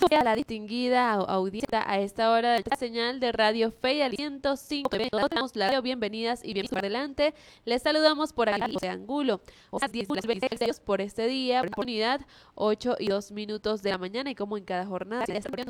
a la distinguida audiencia a esta hora de la señal de Radio Fe y Aliento 105. Le damos la bienvenidas y bienvenidos por delante. Les saludamos por aquí, José Angulo. O sea, 10 por este día, oportunidad, 8:02 de la mañana, y como en cada jornada,